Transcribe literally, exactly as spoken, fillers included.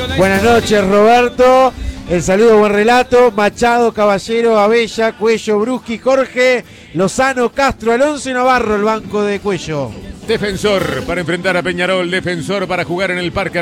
Buenas noches, Roberto. El saludo, buen relato. Machado, Caballero, Abella, Cuello, Bruschi, Jorge, Lozano, Castro, Alonso y Navarro, el banco de Cuello. Defensor para enfrentar a Peñarol, Defensor para jugar en el Parque